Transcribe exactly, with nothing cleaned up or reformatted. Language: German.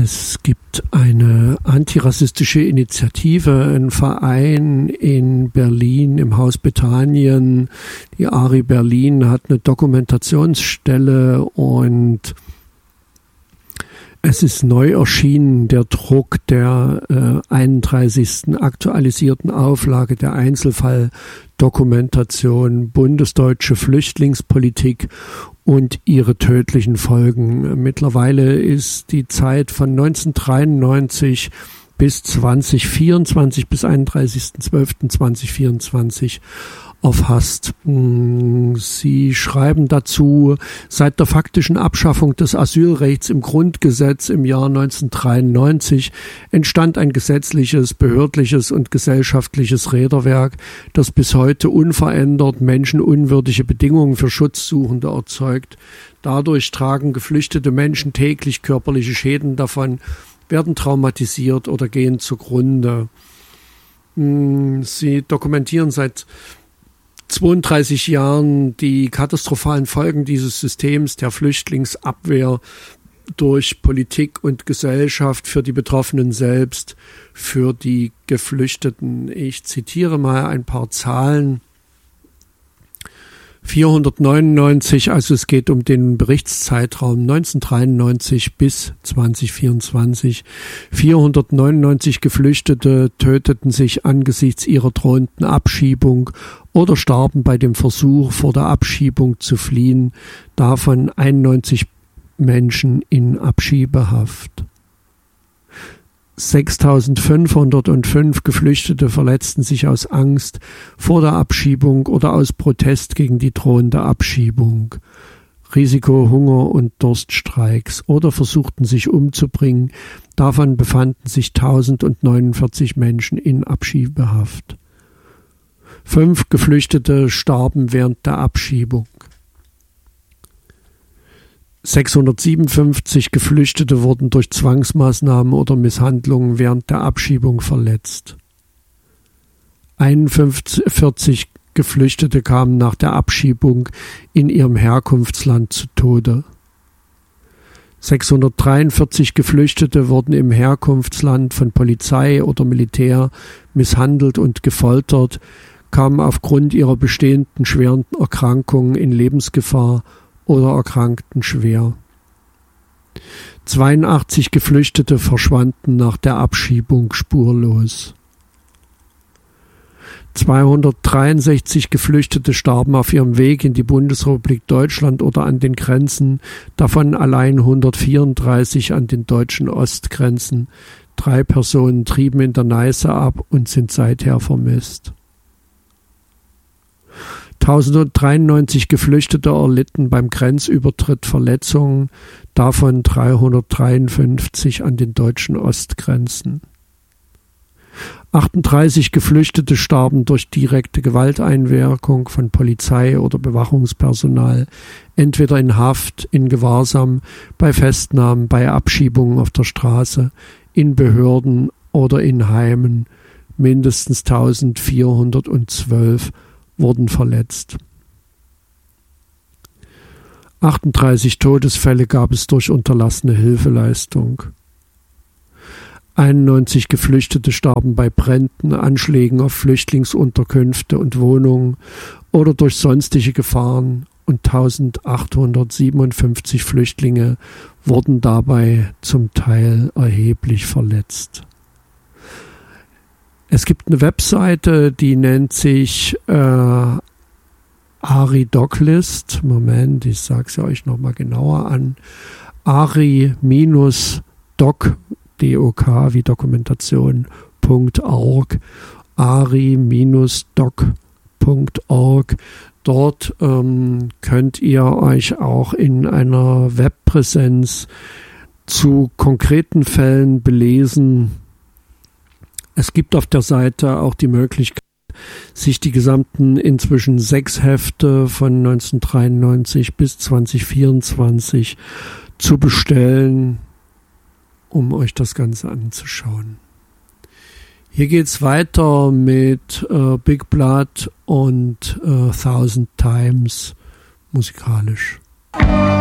Es gibt eine antirassistische Initiative, einen Verein in Berlin im Haus Bethanien. Die Ari Berlin hat eine Dokumentationsstelle und es ist neu erschienen, der Druck der äh, einunddreißigsten aktualisierten Auflage der Einzelfalldokumentation Bundesdeutsche Flüchtlingspolitik und ihre tödlichen Folgen. Mittlerweile ist die Zeit von neunzehnhundertdreiundneunzig bis zweitausendvierundzwanzig, bis einunddreißigsten zwölften zweitausendvierundzwanzig erfasst. Sie schreiben dazu, seit der faktischen Abschaffung des Asylrechts im Grundgesetz im Jahr neunzehnhundertdreiundneunzig entstand ein gesetzliches, behördliches und gesellschaftliches Räderwerk, das bis heute unverändert menschenunwürdige Bedingungen für Schutzsuchende erzeugt. Dadurch tragen geflüchtete Menschen täglich körperliche Schäden davon, werden traumatisiert oder gehen zugrunde. Sie dokumentieren seit zweiunddreißig Jahren die katastrophalen Folgen dieses Systems der Flüchtlingsabwehr durch Politik und Gesellschaft für die Betroffenen selbst, für die Geflüchteten. Ich zitiere mal ein paar Zahlen. vierhundertneunundneunzig, also es geht um den Berichtszeitraum neunzehnhundertdreiundneunzig bis zweitausendvierundzwanzig. vierhundertneunundneunzig Geflüchtete töteten sich angesichts ihrer drohenden Abschiebung oder starben bei dem Versuch, vor der Abschiebung zu fliehen, davon einundneunzig Menschen in Abschiebehaft. sechstausendfünfhundertfünf Geflüchtete verletzten sich aus Angst vor der Abschiebung oder aus Protest gegen die drohende Abschiebung, Risiko, Hunger und Durststreiks oder versuchten sich umzubringen. Davon befanden sich tausendneunundvierzig Menschen in Abschiebehaft. Fünf Geflüchtete starben während der Abschiebung. sechshundertsiebenundfünfzig Geflüchtete wurden durch Zwangsmaßnahmen oder Misshandlungen während der Abschiebung verletzt. einundvierzig Geflüchtete kamen nach der Abschiebung in ihrem Herkunftsland zu Tode. sechshundertdreiundvierzig Geflüchtete wurden im Herkunftsland von Polizei oder Militär misshandelt und gefoltert, kamen aufgrund ihrer bestehenden schweren Erkrankungen in Lebensgefahr oder erkrankten schwer. zweiundachtzig Geflüchtete verschwanden nach der Abschiebung spurlos. zweihundertdreiundsechzig Geflüchtete starben auf ihrem Weg in die Bundesrepublik Deutschland oder an den Grenzen, davon allein hundertvierunddreißig an den deutschen Ostgrenzen. Drei Personen trieben in der Neiße ab und sind seither vermisst. tausenddreiundneunzig Geflüchtete erlitten beim Grenzübertritt Verletzungen, davon dreihundertdreiundfünfzig an den deutschen Ostgrenzen. achtunddreißig Geflüchtete starben durch direkte Gewalteinwirkung von Polizei oder Bewachungspersonal, entweder in Haft, in Gewahrsam, bei Festnahmen, bei Abschiebungen auf der Straße, in Behörden oder in Heimen. Mindestens eintausendvierhundertzwölf wurden verletzt. achtunddreißig Todesfälle gab es durch unterlassene Hilfeleistung. einundneunzig Geflüchtete starben bei Bränden, Anschlägen auf Flüchtlingsunterkünfte und Wohnungen oder durch sonstige Gefahren und eintausendachthundertsiebenundfünfzig Flüchtlinge wurden dabei zum Teil erheblich verletzt. Es gibt eine Webseite, die nennt sich äh, Ari-Doclist. Moment, ich sage es euch nochmal genauer an. Ari-Doc, D O K wie Dokumentation, .org. Ari-Doc Punkt org. Dort ähm, könnt ihr euch auch in einer Webpräsenz zu konkreten Fällen belesen. Es gibt auf der Seite auch die Möglichkeit, sich die gesamten inzwischen sechs Hefte von neunzehnhundertdreiundneunzig bis zweitausendvierundzwanzig zu bestellen, um euch das Ganze anzuschauen. Hier geht's weiter mit äh, Big Blood und äh, Thousand Times musikalisch.